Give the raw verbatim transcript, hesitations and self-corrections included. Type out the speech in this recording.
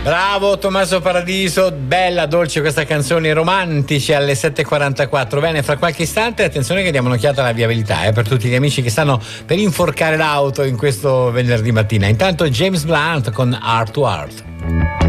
Bravo Tommaso Paradiso, bella, dolce questa canzone, romantici alle sette e quarantaquattro. Bene, fra qualche istante attenzione che diamo un'occhiata alla viabilità eh, per tutti gli amici che stanno per inforcare l'auto in questo venerdì mattina. Intanto James Blunt con Heart to Heart.